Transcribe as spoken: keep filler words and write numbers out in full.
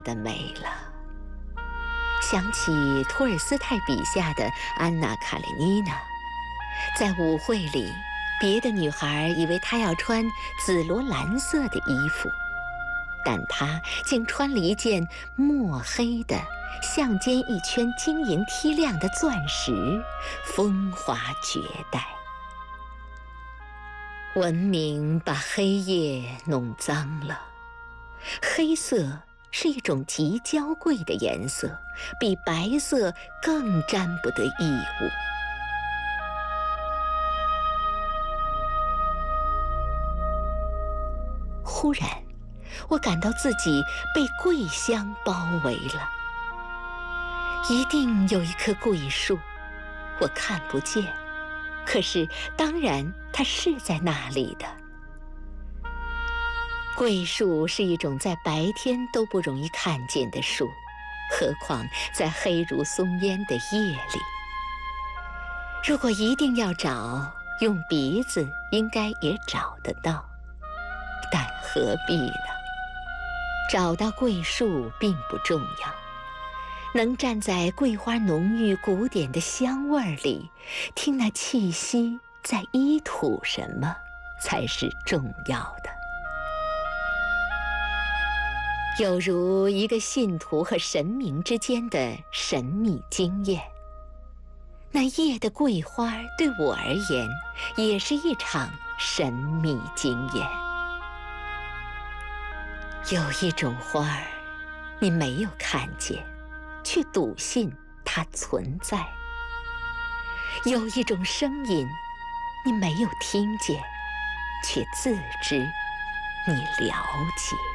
的美了。想起托尔斯泰笔下的安娜·卡列尼娜，在舞会里，别的女孩以为她要穿紫罗兰色的衣服，但她竟穿了一件墨黑的、项间一圈晶莹剔亮的钻石，风华绝代。文明把黑夜弄脏了，黑色是一种极娇贵的颜色，比白色更沾不得异物。忽然，我感到自己被桂香包围了。一定有一棵桂树，我看不见，可是当然它是在那里的。桂树是一种在白天都不容易看见的树，何况在黑如松烟的夜里。如果一定要找，用鼻子应该也找得到，但何必呢？找到桂树并不重要，能站在桂花浓郁古典的香味里，听那气息在依吐什么，才是重要的。有如一个信徒和神明之间的神秘经验，那夜的桂花对我而言也是一场神秘经验。有一种花儿，你没有看见，却笃信它存在；有一种声音，你没有听见，却自知你了解。